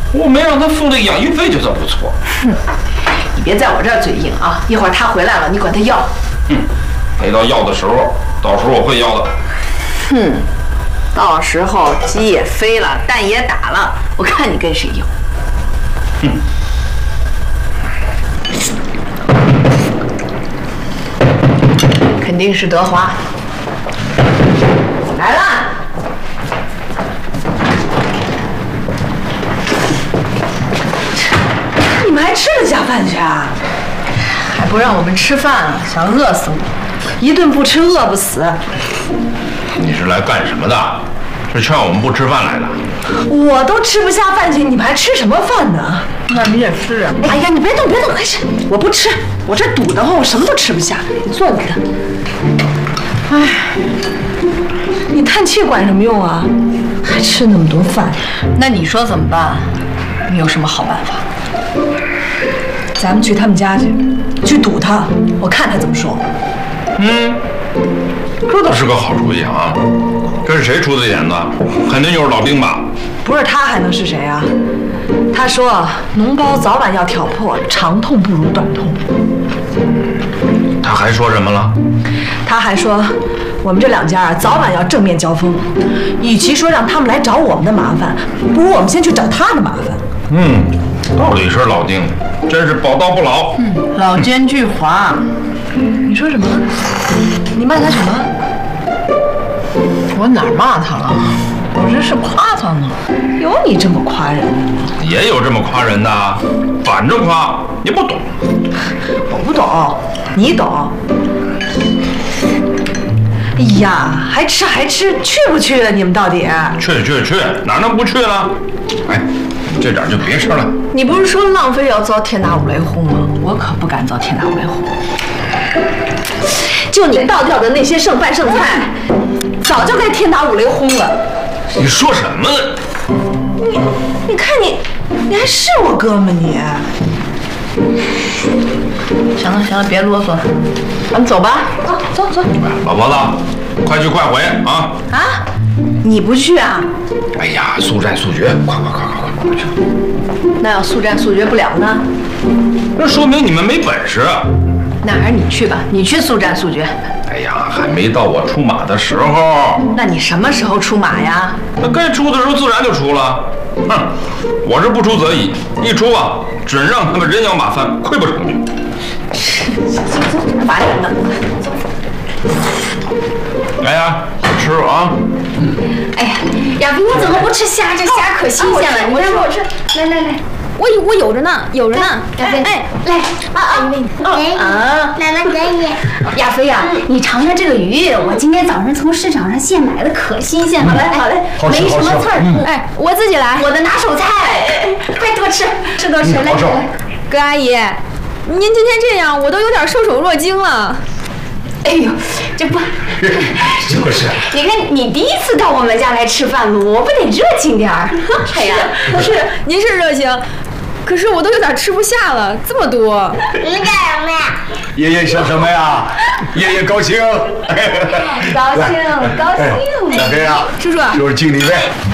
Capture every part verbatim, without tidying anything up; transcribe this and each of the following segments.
我没让他付这个养育费就算不错。 哼，你别在我这儿嘴硬啊！一会儿他回来了，你管他要。 哼，没到要的时候，到时候我会要的。 哼，到时候鸡也飞了，蛋也打了，我看你跟谁要。 哼。 肯定是德华。来了。你们还吃得下饭去啊？还不让我们吃饭啊？想饿死我！一顿不吃饿不死。 你是来干什么的？是劝我们不吃饭来的？ 我都吃不下饭去，你们还吃什么饭呢？那你也吃啊！哎呀，你别动，别动，快吃！我不吃，我这堵得慌，我什么都吃不下。你坐那儿。哎，你叹气管什么用啊？还吃那么多饭？那你说怎么办？你有什么好办法？咱们去他们家去，去堵他，我看他怎么说。 嗯，这倒是个好主意啊！这是谁出的点子？肯定就是老丁吧？ 不是他还能是谁啊？他说脓包早晚要挑破，长痛不如短痛。 他还说什么了？ 他还说我们这两家啊，早晚要正面交锋。与其说让他们来找我们的麻烦，不如我们先去找他的麻烦。 嗯，道理是老丁，真是宝刀不老。 嗯，老奸巨猾。你说什么？你骂他什么？我哪儿骂他了？我这是夸他呢。有你这么夸人的吗？ 也有这么夸人的，反着夸，你不懂。 我不懂，你懂。哎呀，还吃还吃，去不去啊？你们到底？ 去去去，哪能不去呢？哎，这点就别吃了。 你不是说浪费要遭天打五雷轰吗？我可不敢遭天打五雷轰。就你倒掉的那些剩饭剩菜，早就该天打五雷轰了。 你说什么呢？ 你你看你，你还是我哥吗你？行了行了，别啰嗦了，咱们走吧。啊，走走。 老婆子，快去快回啊！ 啊，你不去啊？ 哎呀，速战速决，快快快快快快去！ 那要速战速决不了呢？ 那说明你们没本事。 那还是你去吧，你去速战速决。 哎呀，还没到我出马的时候。 那你什么时候出马呀？ 那该出的时候自然就出了。哼，我是不出则已，一出啊，准让他们人仰马翻，溃不成军。 走走走，烦人呢。 来呀，吃啊！ 哎呀，亚飞，你怎么不吃虾？这虾可新鲜了，你让我吃。来来来，我有我有着呢，有着呢。亚飞，哎，来啊啊！给啊，妈妈给你。亚飞呀，你尝尝这个鱼，我今天早上从市场上现买的，可新鲜了。来，好嘞，没什么刺儿。哎，我自己来，我的拿手菜。快多吃，吃多吃。来来， 葛阿姨，您今天这样，我都有点受宠若惊了。 哎呦，这不， 就是。 你看，你第一次到我们家来吃饭了，我不得热情点儿？哎呀， 是，您是热情，可是我都有点吃不下了，这么多。 你干什么呀？ 爷爷想什么呀？爷爷高兴。 高兴，高兴。 小飞呀， 叔叔， 叔叔敬你一杯。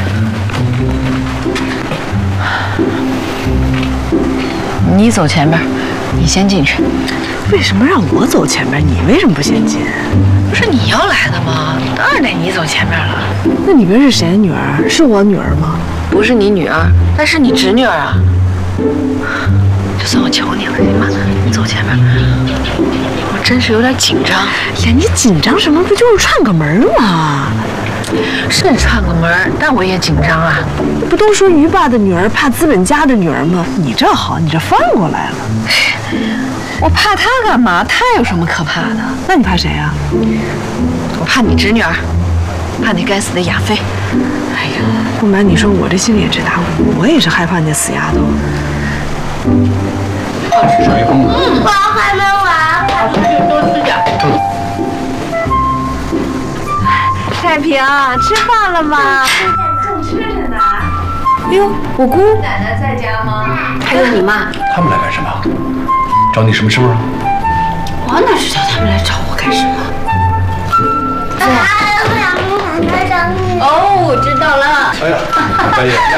你走前边，你先进去。为什么让我走前边？你为什么不先进？不是你要来的吗？当然得你走前边了。那你们是谁的女儿？是我女儿吗？不是你女儿，但是你侄女儿啊。就算我求你了，行吗？你走前边。我真是有点紧张。呀，你紧张什么？不就是串个门吗？是串个门，但我也紧张啊。不都说鱼爸的女儿怕资本家的女儿吗？你这好，你这翻过来了。我怕他干嘛？他有什么可怕的？那你怕谁啊？我怕你侄女儿，怕那该死的亚飞。哎呀，不瞒你说，我这心里也直打鼓，我也是害怕那死丫头。 小鱼公主。 我还没完， 多吃多吃点。太平，吃饭了吗？ 正吃着呢。 哎呦，我姑奶奶在家吗？ 还有你妈， 他们来干什么？找你什么事儿啊？ 我哪知道他们来找我干什么？ 啊，我想跟奶奶找你。 哦，我知道了。 哎呀，半夜。